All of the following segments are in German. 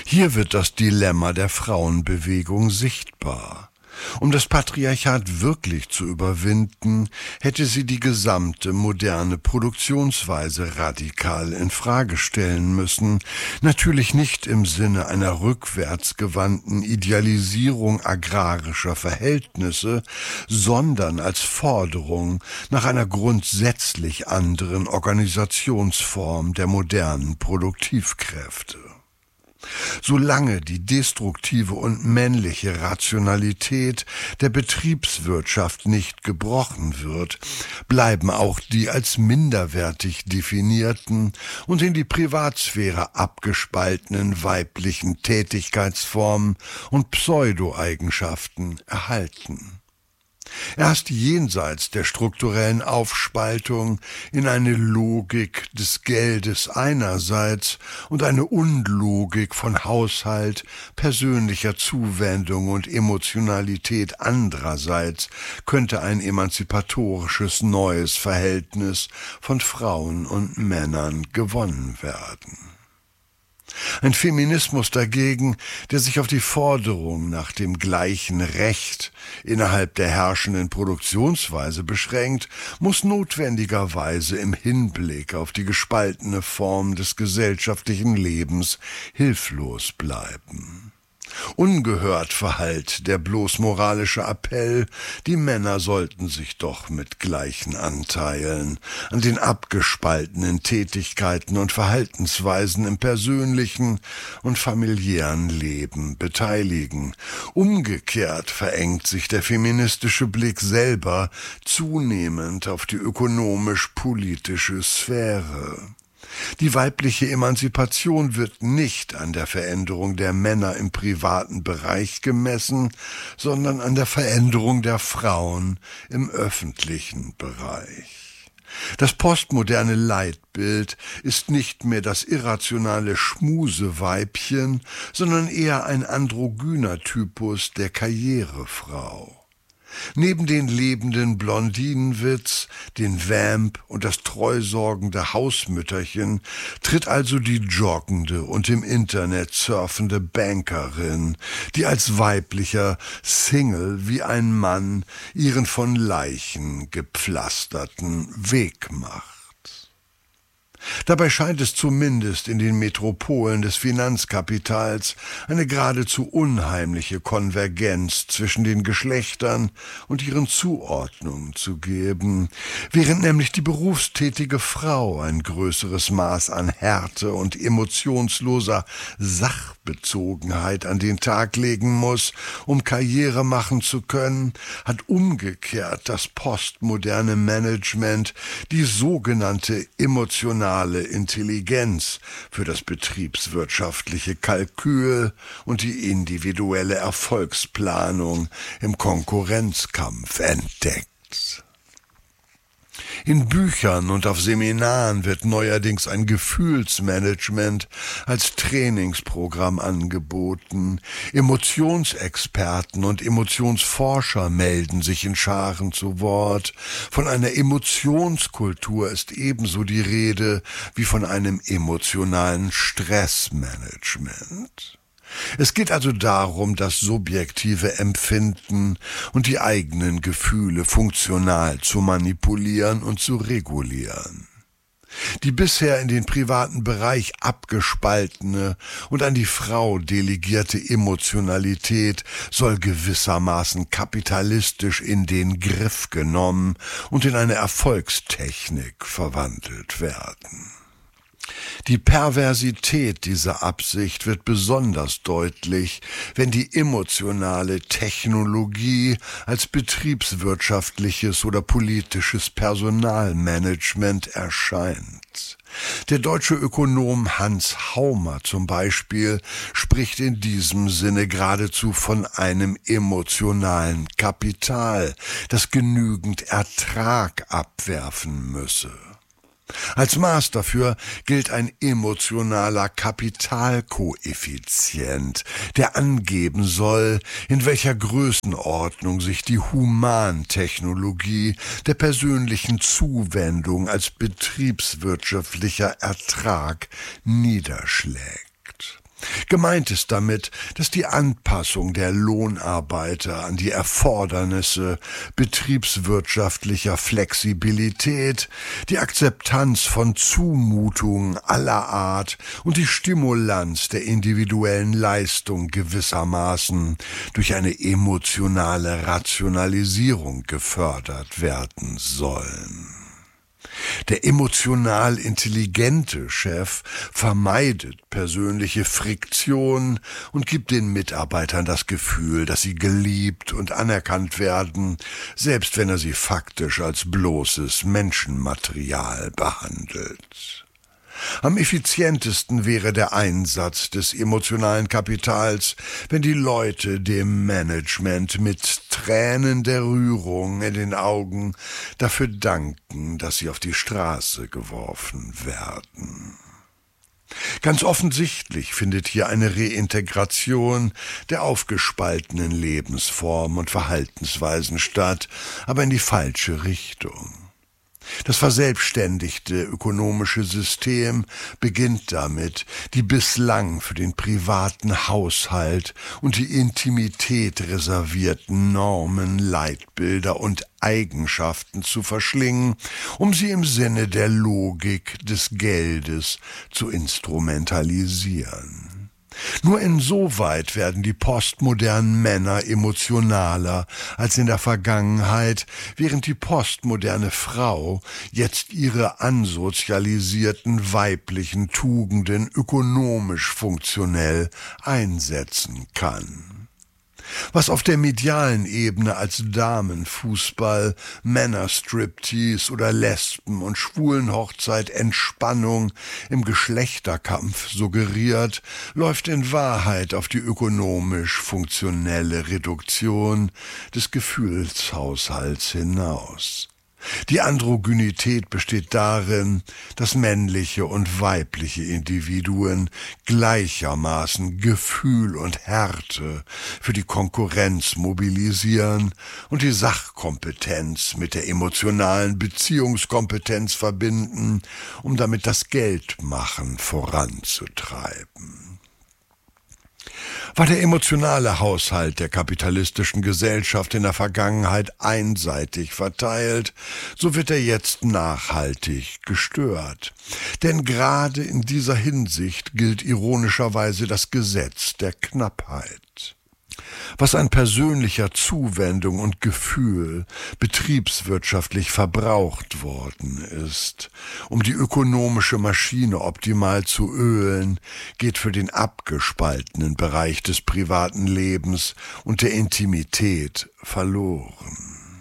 Hier wird das Dilemma der Frauenbewegung sichtbar. Um das Patriarchat wirklich zu überwinden, hätte sie die gesamte moderne Produktionsweise radikal in Frage stellen müssen, natürlich nicht im Sinne einer rückwärtsgewandten Idealisierung agrarischer Verhältnisse, sondern als Forderung nach einer grundsätzlich anderen Organisationsform der modernen Produktivkräfte. Solange die destruktive und männliche Rationalität der Betriebswirtschaft nicht gebrochen wird, bleiben auch die als minderwertig definierten und in die Privatsphäre abgespaltenen weiblichen Tätigkeitsformen und Pseudo-Eigenschaften erhalten. Erst jenseits der strukturellen Aufspaltung in eine Logik des Geldes einerseits und eine Unlogik von Haushalt, persönlicher Zuwendung und Emotionalität andererseits könnte ein emanzipatorisches neues Verhältnis von Frauen und Männern gewonnen werden. Ein Feminismus dagegen, der sich auf die Forderung nach dem gleichen Recht innerhalb der herrschenden Produktionsweise beschränkt, muss notwendigerweise im Hinblick auf die gespaltene Form des gesellschaftlichen Lebens hilflos bleiben. Ungehört verhallt der bloß moralische Appell, die Männer sollten sich doch mit gleichen Anteilen an den abgespaltenen Tätigkeiten und Verhaltensweisen im persönlichen und familiären Leben beteiligen. Umgekehrt verengt sich der feministische Blick selber zunehmend auf die ökonomisch-politische Sphäre. Die weibliche Emanzipation wird nicht an der Veränderung der Männer im privaten Bereich gemessen, sondern an der Veränderung der Frauen im öffentlichen Bereich. Das postmoderne Leitbild ist nicht mehr das irrationale Schmuseweibchen, sondern eher ein androgyner Typus der Karrierefrau. Neben den lebenden Blondinenwitz, den Vamp und das treusorgende Hausmütterchen tritt also die joggende und im Internet surfende Bankerin, die als weiblicher Single wie ein Mann ihren von Leichen gepflasterten Weg macht. Dabei scheint es zumindest in den Metropolen des Finanzkapitals eine geradezu unheimliche Konvergenz zwischen den Geschlechtern und ihren Zuordnungen zu geben, während nämlich die berufstätige Frau ein größeres Maß an Härte und emotionsloser Sachbezogenheit an den Tag legen muss, um Karriere machen zu können, hat umgekehrt das postmoderne Management die sogenannte emotionale Intelligenz für das betriebswirtschaftliche Kalkül und die individuelle Erfolgsplanung im Konkurrenzkampf entdeckt. In Büchern und auf Seminaren wird neuerdings ein Gefühlsmanagement als Trainingsprogramm angeboten. Emotionsexperten und Emotionsforscher melden sich in Scharen zu Wort. Von einer Emotionskultur ist ebenso die Rede wie von einem emotionalen Stressmanagement. Es geht also darum, das subjektive Empfinden und die eigenen Gefühle funktional zu manipulieren und zu regulieren. Die bisher in den privaten Bereich abgespaltene und an die Frau delegierte Emotionalität soll gewissermaßen kapitalistisch in den Griff genommen und in eine Erfolgstechnik verwandelt werden. Die Perversität dieser Absicht wird besonders deutlich, wenn die emotionale Technologie als betriebswirtschaftliches oder politisches Personalmanagement erscheint. Der deutsche Ökonom Hans Haumer zum Beispiel spricht in diesem Sinne geradezu von einem emotionalen Kapital, das genügend Ertrag abwerfen müsse. Als Maß dafür gilt ein emotionaler Kapitalkoeffizient, der angeben soll, in welcher Größenordnung sich die Humantechnologie der persönlichen Zuwendung als betriebswirtschaftlicher Ertrag niederschlägt. Gemeint ist damit, dass die Anpassung der Lohnarbeiter an die Erfordernisse betriebswirtschaftlicher Flexibilität, die Akzeptanz von Zumutungen aller Art und die Stimulanz der individuellen Leistung gewissermaßen durch eine emotionale Rationalisierung gefördert werden sollen. Der emotional intelligente Chef vermeidet persönliche Friktion und gibt den Mitarbeitern das Gefühl, dass sie geliebt und anerkannt werden, selbst wenn er sie faktisch als bloßes Menschenmaterial behandelt. Am effizientesten wäre der Einsatz des emotionalen Kapitals, wenn die Leute dem Management mit Tränen der Rührung in den Augen dafür danken, dass sie auf die Straße geworfen werden. Ganz offensichtlich findet hier eine Reintegration der aufgespaltenen Lebensformen und Verhaltensweisen statt, aber in die falsche Richtung. Das verselbstständigte ökonomische System beginnt damit, die bislang für den privaten Haushalt und die Intimität reservierten Normen, Leitbilder und Eigenschaften zu verschlingen, um sie im Sinne der Logik des Geldes zu instrumentalisieren. Nur insoweit werden die postmodernen Männer emotionaler als in der Vergangenheit, während die postmoderne Frau jetzt ihre ansozialisierten weiblichen Tugenden ökonomisch funktionell einsetzen kann. Was auf der medialen Ebene als Damenfußball, Männerstriptease oder Lesben- und Schwulenhochzeit Entspannung im Geschlechterkampf suggeriert, läuft in Wahrheit auf die ökonomisch funktionelle Reduktion des Gefühlshaushalts hinaus. Die Androgynität besteht darin, dass männliche und weibliche Individuen gleichermaßen Gefühl und Härte für die Konkurrenz mobilisieren und die Sachkompetenz mit der emotionalen Beziehungskompetenz verbinden, um damit das Geldmachen voranzutreiben. War der emotionale Haushalt der kapitalistischen Gesellschaft in der Vergangenheit einseitig verteilt, so wird er jetzt nachhaltig gestört. Denn gerade in dieser Hinsicht gilt ironischerweise das Gesetz der Knappheit. Was an persönlicher Zuwendung und Gefühl betriebswirtschaftlich verbraucht worden ist, um die ökonomische Maschine optimal zu ölen, geht für den abgespaltenen Bereich des privaten Lebens und der Intimität verloren.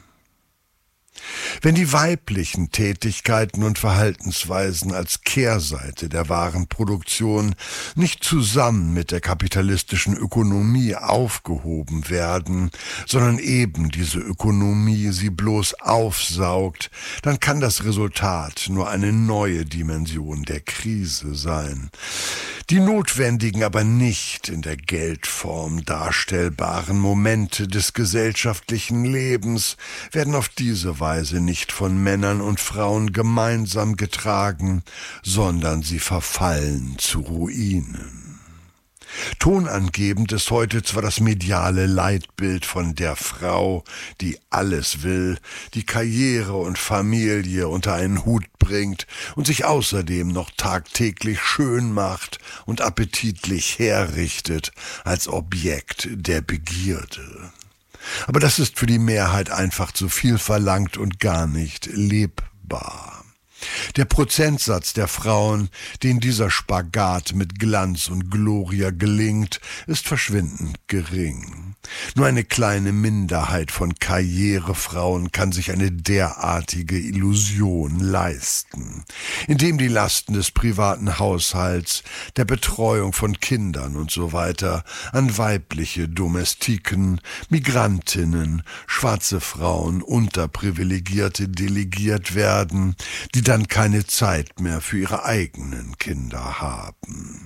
Wenn die weiblichen Tätigkeiten und Verhaltensweisen als Kehrseite der Warenproduktion nicht zusammen mit der kapitalistischen Ökonomie aufgehoben werden, sondern eben diese Ökonomie sie bloß aufsaugt, dann kann das Resultat nur eine neue Dimension der Krise sein. Die notwendigen, aber nicht in der Geldform darstellbaren Momente des gesellschaftlichen Lebens werden auf diese Weise nicht von Männern und Frauen gemeinsam getragen, sondern sie verfallen zu Ruinen. Tonangebend ist heute zwar das mediale Leitbild von der Frau, die alles will, die Karriere und Familie unter einen Hut bringt und sich außerdem noch tagtäglich schön macht und appetitlich herrichtet als Objekt der Begierde. Aber das ist für die Mehrheit einfach zu viel verlangt und gar nicht lebbar. Der Prozentsatz der Frauen, denen dieser Spagat mit Glanz und Gloria gelingt, ist verschwindend gering. Nur eine kleine Minderheit von Karrierefrauen kann sich eine derartige Illusion leisten, indem die Lasten des privaten Haushalts, der Betreuung von Kindern und so weiter an weibliche Domestiken, Migrantinnen, schwarze Frauen, Unterprivilegierte delegiert werden, die dann keine Zeit mehr für ihre eigenen Kinder haben.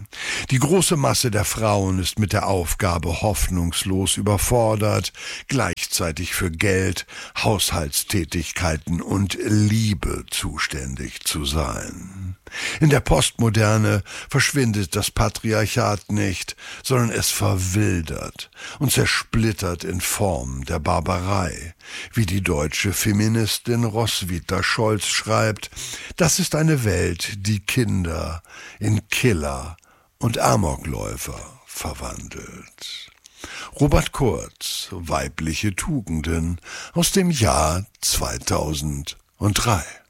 Die große Masse der Frauen ist mit der Aufgabe hoffnungslos überfordert, gleichzeitig für Geld, Haushaltstätigkeiten und Liebe zuständig zu sein. In der Postmoderne verschwindet das Patriarchat nicht, sondern es verwildert und zersplittert in Form der Barbarei. Wie die deutsche Feministin Roswitha Scholz schreibt, das ist eine Welt, die Kinder in Killer und Amokläufer verwandelt. Robert Kurz, Weibliche Tugenden, aus dem Jahr 2003.